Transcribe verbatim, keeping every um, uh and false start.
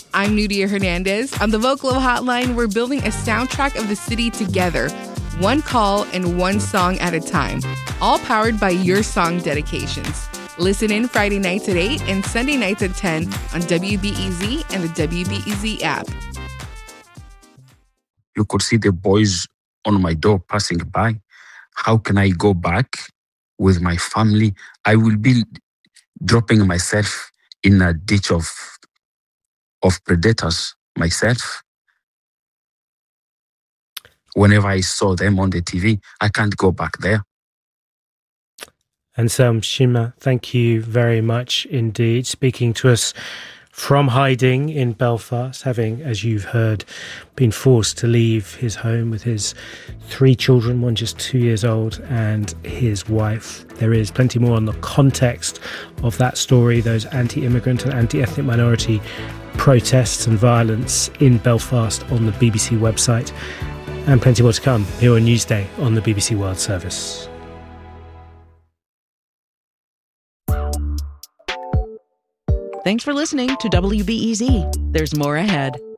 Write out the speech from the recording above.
I'm Nudia Hernandez. On the Vocalo Hotline, we're building a soundtrack of the city together, one call and one song at a time, all powered by your song dedications. Listen in Friday nights at eight and Sunday nights at ten on W B E Z and the W B E Z app. You could see the boys on my door passing by. How can I go back with my family? I will be dropping myself in a ditch of, of predators myself. Whenever I saw them on the T V, I can't go back there. Anselm Shima, thank you very much indeed. Speaking to us from hiding in Belfast, having, as you've heard, been forced to leave his home with his three children, one just two years old, and his wife. There is plenty more on the context of that story, those anti-immigrant and anti-ethnic minority protests and violence in Belfast on the B B C website, and plenty more to come here on Newsday on the B B C World Service. Thanks for listening to W B E Z. There's more ahead.